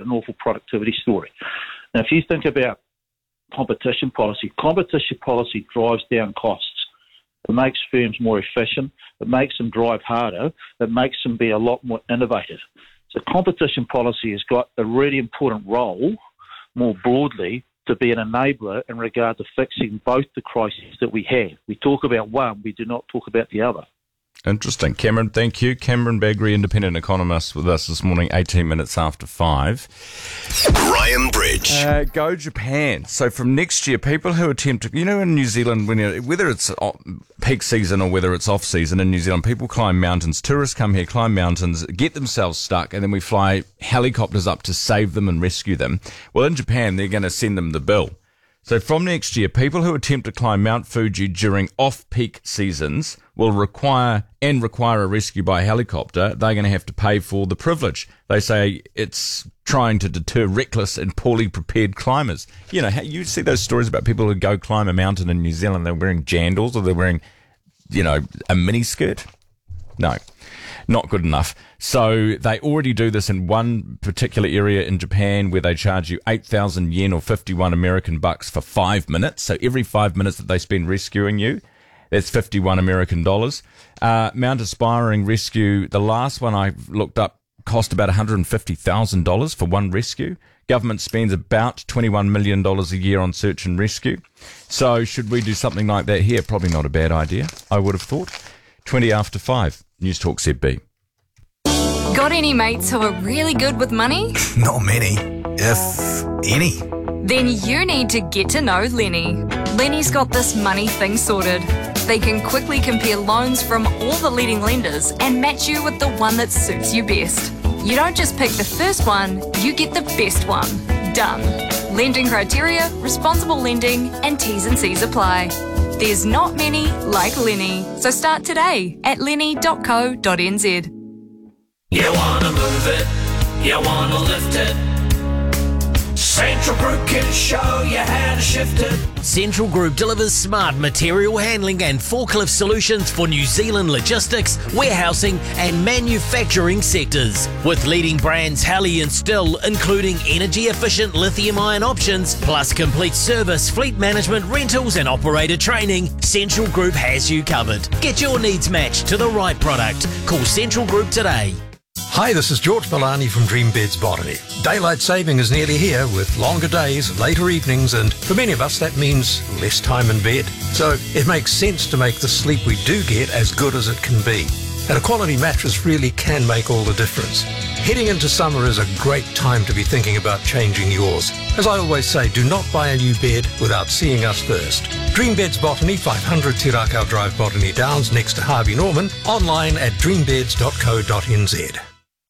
an awful productivity story. Now, if you think about competition policy drives down costs. It makes firms more efficient. It makes them drive harder. It makes them be a lot more innovative. So competition policy has got a really important role, more broadly, to be an enabler in regard to fixing both the crises that we have. We talk about one, we do not talk about the other. Interesting. Cameron, thank you. Cameron Bagri, independent economist, with us this morning, 18 minutes after 5. Ryan Bridge. Go Japan. So from next year, people who attempt to, in New Zealand, whether it's peak season or whether it's off season in New Zealand, people climb mountains. Tourists come here, climb mountains, get themselves stuck, and then we fly helicopters up to save them and rescue them. Well, in Japan, they're going to send them the bill. So from next year, people who attempt to climb Mount Fuji during off-peak seasons will require a rescue by helicopter. They're going to have to pay for the privilege. They say it's trying to deter reckless and poorly prepared climbers. You see those stories about people who go climb a mountain in New Zealand, they're wearing jandals or they're wearing, a mini skirt. No. Not good enough. So they already do this in one particular area in Japan where they charge you 8,000 yen or 51 American bucks for 5 minutes. So every 5 minutes that they spend rescuing you, that's 51 American dollars. Mount Aspiring Rescue, the last one I looked up, cost about $150,000 for one rescue. Government spends about $21 million a year on search and rescue. So should we do something like that here? Probably not a bad idea, I would have thought. 20 after 5. News Talk ZB. Got any mates who are really good with money? Not many, if any. Then you need to get to know Lenny. Lenny's got this money thing sorted. They can quickly compare loans from all the leading lenders and match you with the one that suits you best. You don't just pick the first one, you get the best one. Done. Lending criteria, responsible lending, and T's and C's apply. There's not many like Lenny, so start today at lenny.co.nz. You wanna move it, you wanna lift it. Central Group can show you how to shift it. Central Group delivers smart material handling and forklift solutions for New Zealand logistics, warehousing and manufacturing sectors. With leading brands Halley and Still, including energy-efficient lithium-ion options, plus complete service, fleet management, rentals and operator training, Central Group has you covered. Get your needs matched to the right product. Call Central Group today. Hi, this is George Milani from Dream Beds Botany. Daylight saving is nearly here with longer days, later evenings, and for many of us that means less time in bed. So it makes sense to make the sleep we do get as good as it can be. And a quality mattress really can make all the difference. Heading into summer is a great time to be thinking about changing yours. As I always say, do not buy a new bed without seeing us first. Dream Beds Botany, 500 Tirakau Drive, Botany Downs, next to Harvey Norman. Online at dreambeds.co.nz.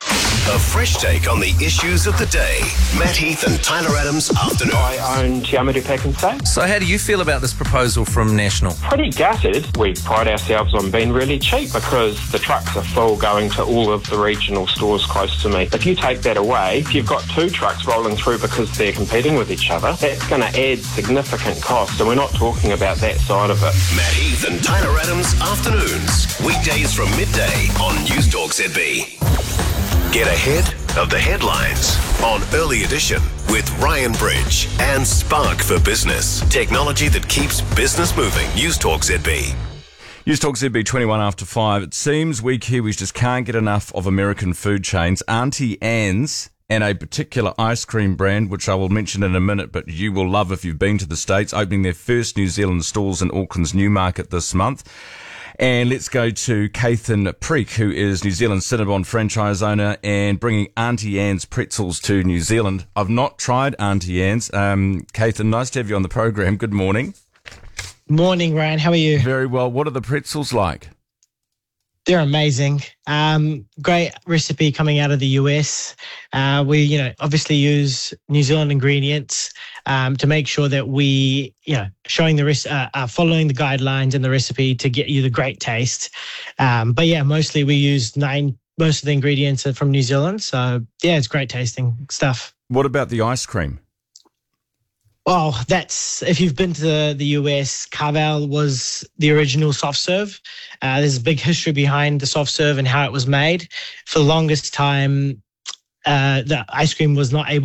A fresh take on the issues of the day. Matt Heath and Tyler Adams afternoon. I own Te Amatū Pack and Say. So how do you feel about this proposal from National? Pretty gutted. We pride ourselves on being really cheap because the trucks are full going to all of the regional stores close to me. If you take that away, if you've got two trucks rolling through because they're competing with each other, that's going to add significant cost, and we're not talking about that side of it. Matt Heath and Tyler Adams afternoons. Weekdays from midday on News Talk ZB. Get ahead of the headlines on Early Edition with Ryan Bridge and Spark for Business. Technology that keeps business moving. News Talk ZB. News Talk ZB 21 after 5. It seems we Kiwis just can't get enough of American food chains. Auntie Anne's and a particular ice cream brand, which I will mention in a minute, but you will love if you've been to the States, opening their first New Zealand stores in Auckland's Newmarket this month. And let's go to Kathan Preek, who is New Zealand Cinnabon franchise owner and bringing Auntie Anne's pretzels to New Zealand. I've not tried Auntie Anne's. Kathan, nice to have you on the program. Good morning. Morning, Ryan. How are you? Very well. What are the pretzels like? They're amazing. Great recipe coming out of the US. We, obviously use New Zealand ingredients to make sure that we, showing following the guidelines and the recipe to get you the great taste. But yeah, mostly we use most of the ingredients are from New Zealand. So yeah, it's great tasting stuff. What about the ice cream? Well, if you've been to the US, Carvel was the original soft serve. There's a big history behind the soft serve and how it was made. For the longest time, the ice cream was not able